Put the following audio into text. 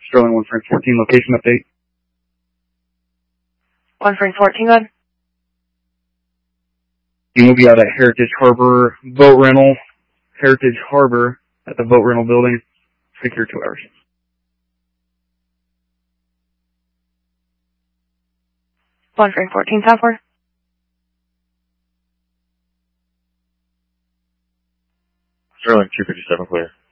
Sterling 1 Frank 14, location update. 1 Frank 14, go ahead. You will be out at Heritage Harbor Boat Rental. Heritage Harbor at the boat rental building. Secure 2 hours. 1 Frank 14, Southward. Sterling 257, clear.